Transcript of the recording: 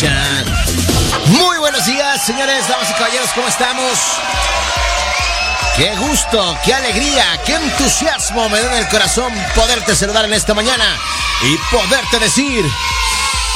escuchan. Muy buenos días, señores, damas y caballeros, ¿cómo estamos? Qué gusto, qué alegría, qué entusiasmo me da en el corazón poderte saludar en esta mañana y poderte decir